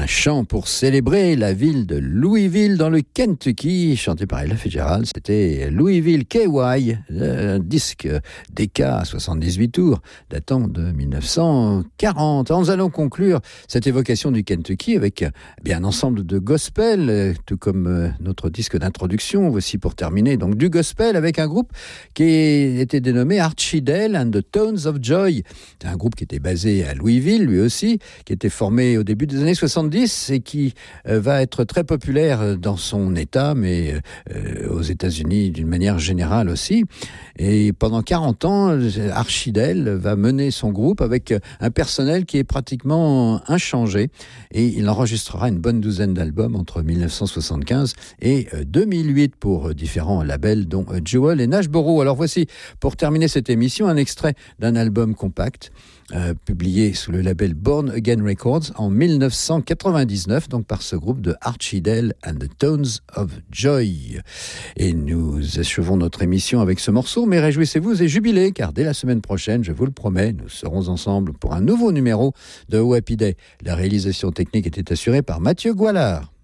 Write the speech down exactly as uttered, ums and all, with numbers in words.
Un chant pour célébrer la ville de Louisville dans le Kentucky, chanté par Ella Fitzgerald. C'était Louisville K Y, un disque D K à soixante-dix-huit tours, datant de mille neuf cent quarante. Alors nous allons conclure cette évocation du Kentucky avec eh bien, un ensemble de gospel, tout comme notre disque d'introduction. Voici pour terminer donc du gospel avec un groupe qui était dénommé Archidale and the Tones of Joy. C'est un groupe qui était basé à Louisville, lui aussi, qui était formé au début des années soixante-dix et qui euh, va être très populaire dans son État, mais euh, aux États-Unis d'une manière générale aussi. Et pendant quarante ans, Archidale va mener son groupe avec un personnel qui est pratiquement inchangé. Et il enregistrera une bonne douzaine d'albums entre mille neuf cent soixante-quinze et deux mille huit pour différents labels, dont Jewel et Nashboro. Alors voici, pour terminer cette émission, un extrait d'un album compact Euh, publié sous le label Born Again Records en mille neuf cent quatre-vingt-dix-neuf, donc par ce groupe de Archidale and the Tones of Joy. Et nous achevons notre émission avec ce morceau, mais réjouissez-vous et jubilez, car dès la semaine prochaine, je vous le promets, nous serons ensemble pour un nouveau numéro de O Happy Day. La réalisation technique était assurée par Mathieu Goualard.